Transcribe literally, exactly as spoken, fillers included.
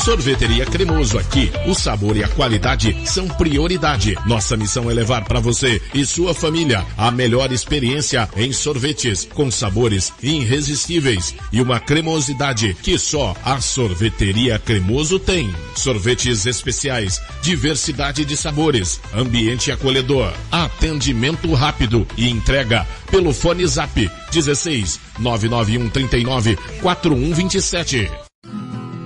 Sorveteria Cremoso, aqui o sabor e a qualidade são prioridade. Nossa missão é levar para você e sua família a melhor experiência em sorvetes, com sabores irresistíveis e uma cremosidade que só a Sorveteria Cremoso tem. Sorvetes especiais, diversidade de sabores, ambiente acolhedor, atendimento rápido e entrega pelo fone Zap dezesseis nove nove um três nove quatro um dois sete.